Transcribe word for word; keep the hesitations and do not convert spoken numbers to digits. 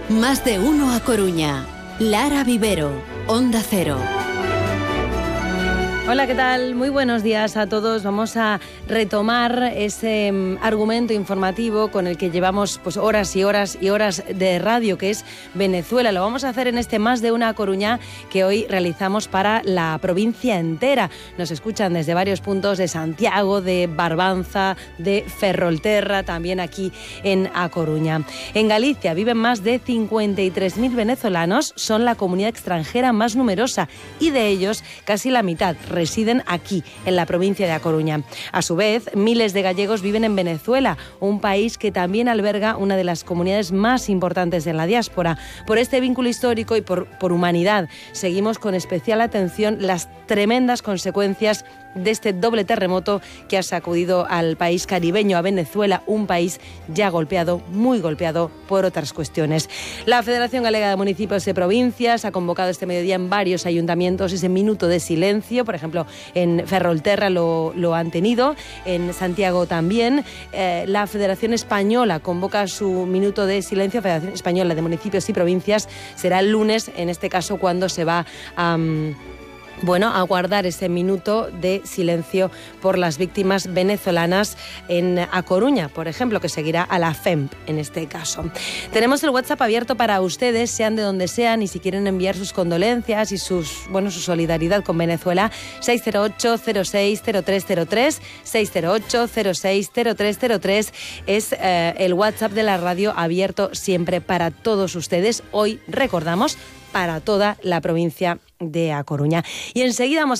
Más de uno a Coruña. Lara Vivero, Onda Cero. Hola, ¿qué tal? Muy buenos días a todos. Vamos a retomar ese um, argumento informativo con el que llevamos pues, horas y horas y horas de radio, que es Venezuela. Lo vamos a hacer en este Más de una Coruña que hoy realizamos para la provincia entera. Nos escuchan desde varios puntos de Santiago, de Barbanza, de Ferrolterra, también aquí en A Coruña. En Galicia viven más de cincuenta y tres mil venezolanos, son la comunidad extranjera más numerosa y de ellos casi la mitad residen aquí, en la provincia de A Coruña. A su vez, miles de gallegos viven en Venezuela, un país que también alberga una de las comunidades más importantes de la diáspora. Por este vínculo histórico y por, por humanidad, seguimos con especial atención las tremendas consecuencias de este doble terremoto que ha sacudido al país caribeño, a Venezuela, un país ya golpeado, muy golpeado por otras cuestiones. La Federación Galega de Municipios y Provincias ha convocado este mediodía en varios ayuntamientos ese minuto de silencio. Por ejemplo, en Ferrolterra lo, lo han tenido, en Santiago también. Eh, la Federación Española convoca su minuto de silencio, Federación Española de Municipios y Provincias. Será el lunes, en este caso, cuando se va a... Um, Bueno, a guardar ese minuto de silencio por las víctimas venezolanas en A Coruña, por ejemplo, que seguirá a la F E M P en este caso. Tenemos el WhatsApp abierto para ustedes, sean de donde sean, y si quieren enviar sus condolencias y sus, bueno, su solidaridad con Venezuela, seis cero ocho cero seis cero tres cero tres, seis cero ocho cero seis cero tres cero tres es eh, el WhatsApp de la radio, abierto siempre para todos ustedes. Hoy recordamos para toda la provincia de A Coruña. Y enseguida vamos